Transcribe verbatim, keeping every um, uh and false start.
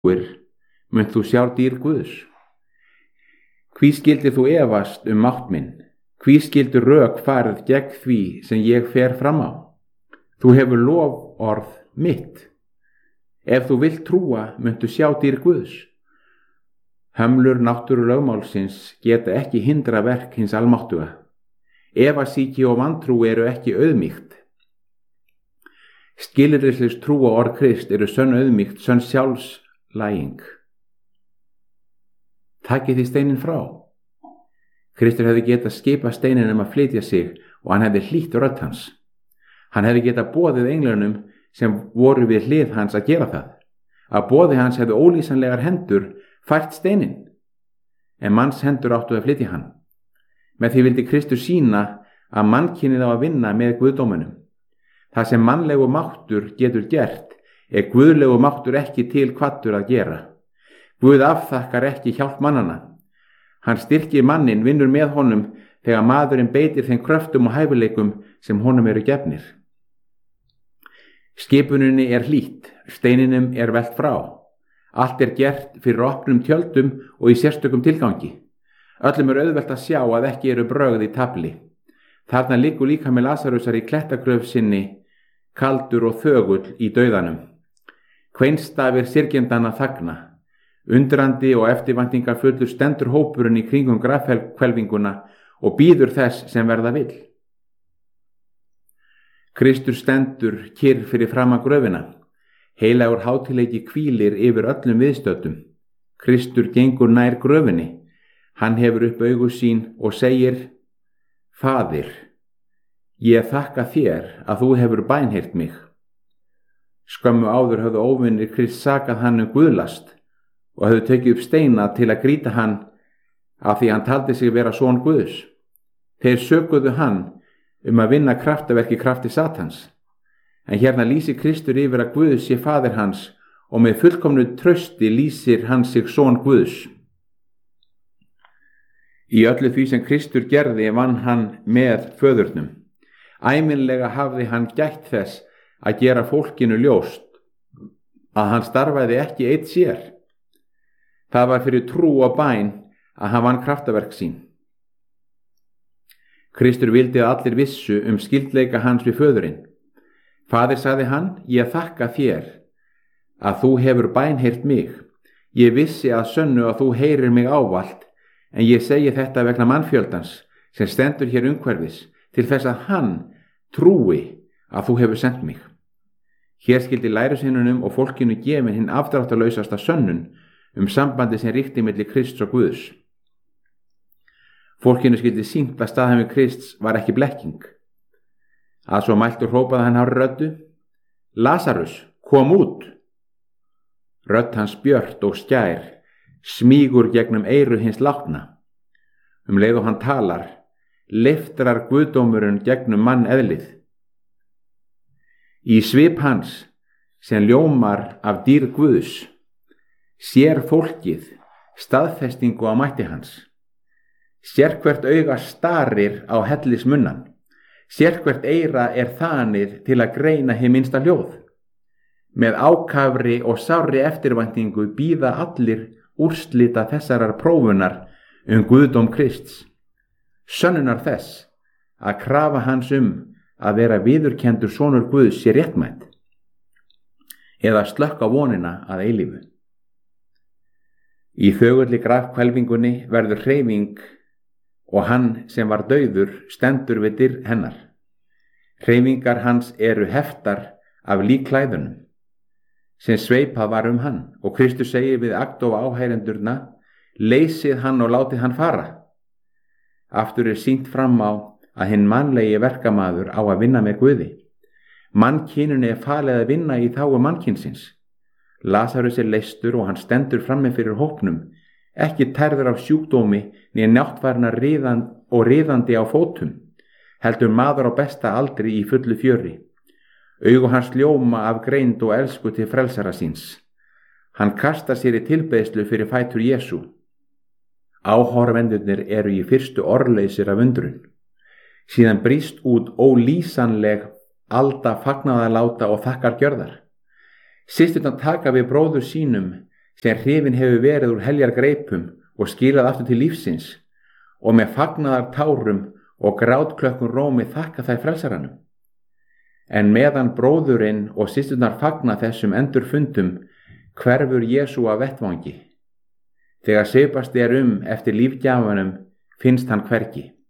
munt þú sjá dýr Guðs. Hví skildir þú efast um mátt minn? Hví skildir rök farið gegn því sem ég fer fram á? Þú hefur loforð mitt. Ef þú vilt trúa, muntu sjá dýr Guðs. Hömlur náttúru lögmálsins geta ekki hindra verk hins almáttuga. Efasíki og vantrú eru ekki auðmýkt. Skilyrðislaus trú og orð Krist eru sönn auðmýkt, sönn sjálfslæging. Takið því steinin frá. Kristur hefði getað skipað steininum að flytja sig og hann hefði hlýtt rödd hans. Hann hefði getað boðið englunum sem voru við hlið hans að gera það. Að boði hans hefði ólýsanlegar hendur fært steinin, en manns hendur áttu að flytja hann. Með því vildi Kristur sýna að mannkynið á að vinna með guðdómunum. Það sem mannlegu máttur getur gert er guðlegu máttur ekki til kvaddur að gera. Guð afþakkar ekki hjálp mannana. Hann styrkir mannin, vinnur með honum þegar maðurinn beitir þeim kröftum og hæfileikum sem honum eru gefnir. Skipuninni er hlýtt, steininum er velt frá. Allt er gert fyrir opnum tjöldum og í sérstökum tilgangi. Öllum er auðvelt að sjá að ekki eru brögð í tafli. Þarna liggur líka með Lasarusar í klettagröf sinni, kaldur og þögull í dauðanum. Kveinstafir syrgjendana þagna. Undrandi og eftirvæntingar fullur stendur hópurinn í kringum grafhvelfinguna og bíður þess sem verða vill. Kristur stendur kyrr fyrir framan gröfina. Heilagur hátíðleiki hvílir yfir öllum viðstöddum. Kristur gengur nær gröfinni. Hann hefur upp augu sín og segir: Faðir, ég þakka þér að þú hefur bænheyrt mig. Skömmu áður höfðu óvinir Krist sakað hann um guðlast og höfðu tekið upp steina til að grýta hann af því hann taldi sig vera son Guðs. Þeir sökuðu hann um að vinna kraftaverk í krafti Satans. En hérna lýsir Kristur yfir að Guð sé faðir hans og með fullkomnu trausti lýsir hann sig son Guðs. Í öllu því sem Kristur gerði vann hann með föðurnum. Æminlega hafði hann gætt þess að gera fólkinu ljóst að hann starfaði ekki einn sér. Það var fyrir trú og bæn að hann vann kraftaverk sín. Kristur vildi að allir vissu um skyldleika hans við föðurinn. Faðir, sagði hann, ég þakka þér að þú hefur bænheyrt mig. Ég vissi að sönnu að þú heyrir mig ávallt, en ég segi þetta vegna mannfjöldans sem stendur hér umhverfis, til þess að hann trúi að þú hefur sendt mig. Hér skildi lærisveinunum og fólkinu gefin hinn afdráttarlausasta sönnun um sambandi sem ríkti milli Krists og Guðs. Fólkinu skildi sýnt að staðhæfi Krists var ekki blekking. Að svo mæltu hrópaði hann hárri röddu: Lasarus, kom út! Rödd hans björt og skær smýgur gegnum eyru hins látna. Um leið og hann talar, leiftrar guðdómurinn gegnum mann eðlið. Í svip hans, sem ljómar af dýrð Guðs, sér fólkið staðfestingu á mætti hans. Sérhvert auga starir á hellismunnan. Sérhvert eyra er þanið til að greina hið minnsta hljóð. Með ákafri og sárri eftirvæntingu bíða allir úrslita þessarar prófunar um guðdóm Krists. Sönnunar þess að krafa hans um að vera viðurkenndur sonur Guðs sé réttmætt, eða slökka vonina að eilífu. Í þögulli grafhvelfingunni verður hreyfing og hann sem var dauður stendur við dyr hennar. Hreyfingar hans eru heftar af líkklæðunum sem sveipað var um hann, og Kristur segir við agndofa áheyrendurna: leysið hann og látið hann fara. Aftur er sýnt fram á að hinn mannlegi verkamaður á að vinna með Guði. Mannkyninu er falið að vinna í þágu mannkynsins. Lasarus er leystur og hann stendur frammi fyrir hópnum, ekki tærður af sjúkdómi né náttvarna riðan og riðandi á fótum, heldur maður á besta aldri í fullu fjöri. Augu hans ljóma af greind og elsku til frelsara síns. Hann kastar sér í tilbeiðslu fyrir fætur Jesú. Áhorfendurnir eru í fyrstu orðleysir af undrun. Síðan brýst út ólýsanleg alda fagnaðarláta og þakkargjörðar. Systurnar taka við bróður sínum sem hrifin hefur verið úr heljar greipum og skilað aftur til lífsins og með fagnaðar tárum og grátklökkun rómi þakka þær frelsaranum. En meðan bróðurinn og systurnar fagna þessum endurfundum hverfur Jesú af vettvangi. Þegar svipast er um eftir lífgjafanum finnst hann hvergi.